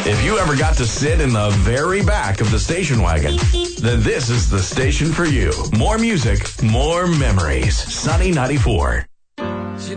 If you ever got to sit in the very back of the station wagon, then this is the station for you. More music, more memories. Sunny 94.